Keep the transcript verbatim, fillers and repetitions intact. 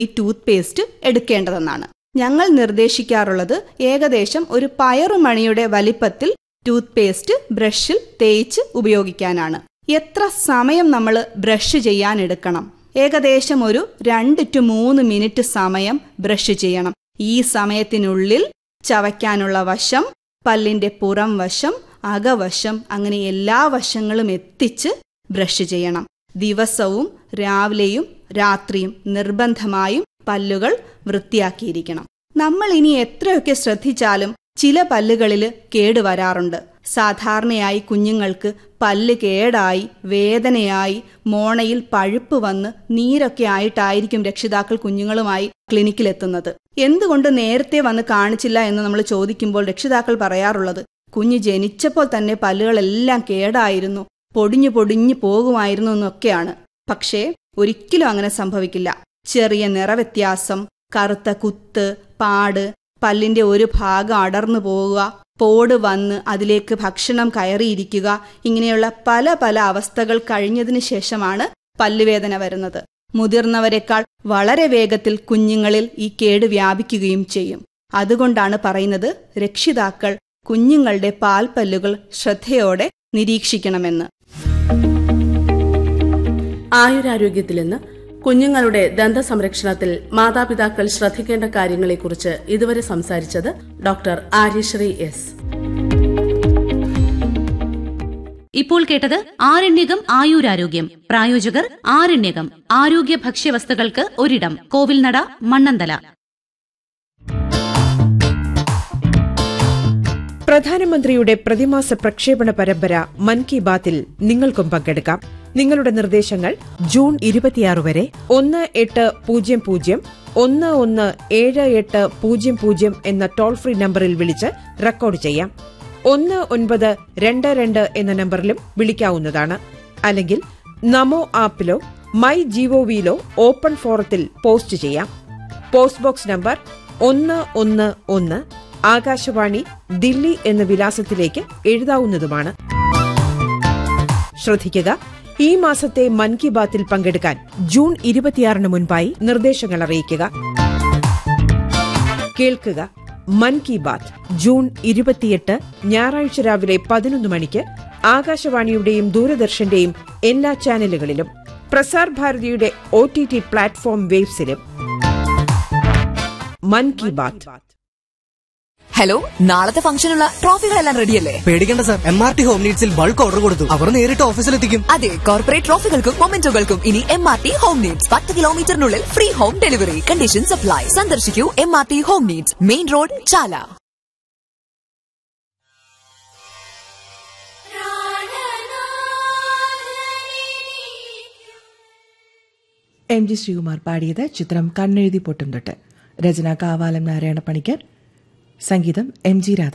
ഈ tooth paste എടുക്കേണ്ടതെന്നാണ്. ഞങ്ങൾ നിർദ്ദേശിക്കാറുള്ളത് ഏകദേശം ഒരു പയറുമണിയുടെ വലിപ്പത്തിൽ ടൂത്ത് പേസ്റ്റ് ബ്രഷിൽ തേച്ച് ഉപയോഗിക്കാനാണ്. എത്ര സമയം നമ്മൾ ബ്രഷ് ചെയ്യാൻ എടുക്കണം? ഏകദേശം ഒരു രണ്ട് ടു മൂന്ന് മിനിറ്റ് സമയം ബ്രഷ് ചെയ്യണം. ഈ സമയത്തിനുള്ളിൽ ചവയ്ക്കാനുള്ള വശം, പല്ലിന്റെ പുറം വശം, അകവശം, അങ്ങനെ എല്ലാ വശങ്ങളും എത്തിച്ച് ബ്രഷ് ചെയ്യണം. ദിവസവും രാവിലെയും രാത്രിയും നിർബന്ധമായും പല്ലുകൾ വൃത്തിയാക്കിയിരിക്കണം. നമ്മൾ ഇനി എത്രയൊക്കെ ശ്രദ്ധിച്ചാലും ചില പല്ലുകളിൽ കേടുവരാറുണ്ട്. സാധാരണയായി കുഞ്ഞുങ്ങൾക്ക് പല്ല് കേടായി വേദനയായി മോണയിൽ പഴുപ്പ് വന്ന് നീരൊക്കെ ആയിട്ടായിരിക്കും രക്ഷിതാക്കൾ കുഞ്ഞുങ്ങളുമായി ക്ലിനിക്കിലെത്തുന്നത്. എന്തുകൊണ്ട് നേരത്തെ വന്ന് കാണിച്ചില്ല എന്ന് നമ്മൾ ചോദിക്കുമ്പോൾ രക്ഷിതാക്കൾ പറയാറുള്ളത്, കുഞ്ഞ് ജനിച്ചപ്പോൾ തന്നെ പല്ലുകളെല്ലാം കേടായിരുന്നു, പൊടിഞ്ഞു പൊടിഞ്ഞു പോകുമായിരുന്നു എന്നൊക്കെയാണ്. പക്ഷേ ഒരിക്കലും അങ്ങനെ സംഭവിക്കില്ല. ചെറിയ നിറവ്യത്യാസം, കറുത്ത കുത്ത്, പാട്, പല്ലിന്റെ ഒരു ഭാഗം അടർന്നു പോവുക, പോട് വന്ന് അതിലേക്ക് ഭക്ഷണം കയറിയിരിക്കുക, ഇങ്ങനെയുള്ള പല പല അവസ്ഥകൾ കഴിഞ്ഞതിന് ശേഷമാണ് പല്ലുവേദന വരുന്നത്. മുതിർന്നവരെക്കാൾ വളരെ വേഗത്തിൽ കുഞ്ഞുങ്ങളിൽ ഈ കേട് വ്യാപിക്കുകയും ചെയ്യും. അതുകൊണ്ടാണ് പറയുന്നത് രക്ഷിതാക്കൾ കുഞ്ഞുങ്ങളുടെ പാൽപ്പല്ലുകൾ ശ്രദ്ധയോടെ നിരീക്ഷിക്കണമെന്ന്. ആയുരാരോഗ്യത്തിൽ നിന്ന് കുഞ്ഞുങ്ങളുടെ ദന്ത സംരക്ഷണത്തിൽ മാതാപിതാക്കൾ ശ്രദ്ധിക്കേണ്ട കാര്യങ്ങളെക്കുറിച്ച് ഇതുവരെ സംസാരിച്ചത് ഡോക്ടർ ആര്യശ്രീ എസ്. ഇപ്പോൾ കേട്ടത് ആരണ്യകം ആയുരാരോഗ്യം. പ്രായോജകർ ആരണ്യകം ആരോഗ്യ ഭക്ഷ്യവസ്തുക്കൾക്ക് ഒരിടം, കോവിൽനട, മണ്ണന്തല. പ്രധാനമന്ത്രിയുടെ പ്രതിമാസ പ്രക്ഷേപണ പരമ്പര മൻ കി ബാത്തിൽ നിങ്ങൾക്കും പങ്കെടുക്കാം. നിങ്ങളുടെ നിർദ്ദേശങ്ങൾ ജൂൺ ഇരുപത്തിയാറ് വരെ ഒന്ന് എട്ട് പൂജ്യം പൂജ്യം ഒന്ന് ഒന്ന് ഏഴ് എട്ട് പൂജ്യം പൂജ്യം എന്ന ടോൾ ഫ്രീ നമ്പറിൽ വിളിച്ച് റെക്കോർഡ് ചെയ്യാം. ഒന്ന് ഒൻപത് രണ്ട് രണ്ട് എന്ന നമ്പറിലും വിളിക്കാവുന്നതാണ്. അല്ലെങ്കിൽ നമോ ആപ്പിലോ മൈ ജിഒവിയിലോ ഓപ്പൺ ഫോറത്തിൽ പോസ്റ്റ് ചെയ്യാം. പോസ്റ്റ് ബോക്സ് നമ്പർ ഒന്ന് ഒന്ന് ഒന്ന് ആകാശവാണി, ദില്ലി എന്ന വിലാസത്തിലേക്ക് എഴുതാവുന്നതുമാണ്. ശ്രദ്ധിക്കുക, ഈ മാസത്തെ മൻ കി ബാത്തിൽ പങ്കെടുക്കാൻ ജൂൺ ഇരുപത്തിയാറിന് മുൻപായി നിർദ്ദേശങ്ങൾ അറിയിക്കുക. കേൾക്കുക, മൻ കി ബാത്ത് ജൂൺ ഇരുപത്തിയെട്ട് ഞായറാഴ്ച രാവിലെ പതിനൊന്ന് മണിക്ക് ആകാശവാണിയുടെയും ദൂരദർശന്റെയും എല്ലാ ചാനലുകളിലും Prasar ഭാരതിയുടെ O T T platform വേബ്സിലും. മൻ കി ബാത്ത്. ഹലോ, നാളത്തെ ഫംഗ്ഷനുള്ള ട്രോഫികളെല്ലാം റെഡിയല്ലേ? പേടിക്കേണ്ട sir, M R T home നീഡ്സിൽ bulk order കൊടുത്തു. അവർ നേരിട്ട് ഓഫീസിലെത്തിക്കും. അതെ, കോർപ്പറേറ്റ് ട്രോഫികൾക്കും മൊമെന്റോകൾക്കും ഇനി M R T home needs. പത്ത് കിലോമീറ്ററിനുള്ളിൽ free home delivery. Conditions apply. സന്ദർശിക്കൂ M R T home needs, main road, ചാല. എം ജി ശ്രീകുമാർ പാടിയത്. ചിത്രം കണ്ണെഴുതി പൊട്ടും തൊട്ട്. രചന കാവാലം നാരായണ പണിക്കർ. സംഗീതം എം ജി രാധ.